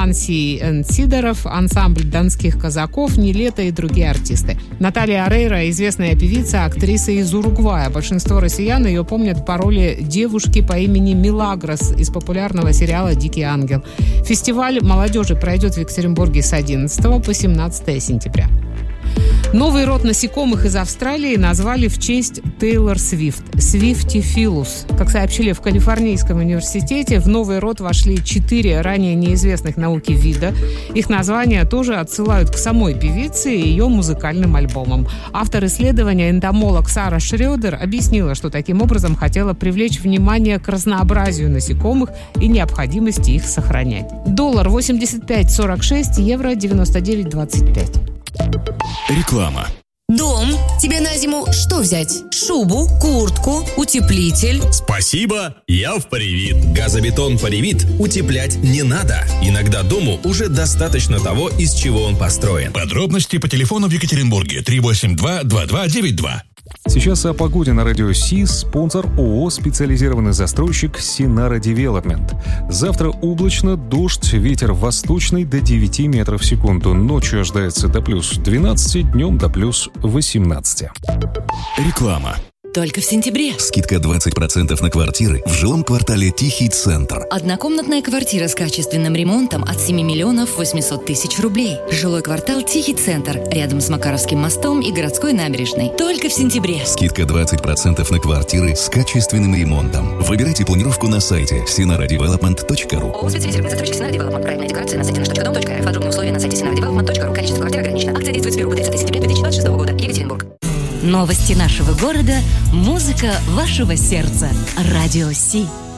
Фанси Сидоров, ансамбль донских казаков, Нилетто и другие артисты. Наталья Орейро – известная певица, актриса из Уругвая. Большинство россиян ее помнят по роли девушки по имени Милагрос из популярного сериала «Дикий ангел». Фестиваль молодежи пройдет в Екатеринбурге с 11 по 17 сентября. Новый род насекомых из Австралии назвали в честь Тейлор Свифт – Свифтифилус. Как сообщили в Калифорнийском университете, в новый род вошли 4 ранее неизвестных науке вида. Их названия тоже отсылают к самой певице и ее музыкальным альбомам. Автор исследования, энтомолог Сара Шрёдер, объяснила, что таким образом хотела привлечь внимание к разнообразию насекомых и необходимости их сохранять. Доллар 85.46, евро 99.25. Реклама. Дом. Тебе на зиму что взять? Шубу, куртку, утеплитель? Спасибо, я в Паривит. Газобетон Паривит утеплять не надо. Иногда дому уже достаточно того, из чего он построен. Подробности по телефону в Екатеринбурге 382-2292. Сейчас о погоде на радио Си. Спонсор ООО «Специализированный застройщик Синара Девелопмент». Завтра облачно, дождь, ветер восточный до 9 метров в секунду. Ночью ожидается до плюс 12, днем до плюс 18. Реклама. Только в сентябре. Скидка 20% на квартиры в жилом квартале Тихий Центр. Однокомнатная квартира с качественным ремонтом от 7 миллионов 800 тысяч рублей. Жилой квартал Тихий Центр. Рядом с Макаровским мостом и городской набережной. Только в сентябре. Скидка 20% на квартиры с качественным ремонтом. Выбирайте планировку на сайте sinaradevelopment.ru. ООО «Специализированный застройщик Синара Девелопмент». Проектная декорация на сайте nаш.дом.рф. Подробные условия на сайте sinaradevelopment.ru. Количество квартир ограничено. Акция действует с 1 по 30 сентября 2026 года. Екатеринбург. Новости нашего города. Музыка вашего сердца. Радио Си.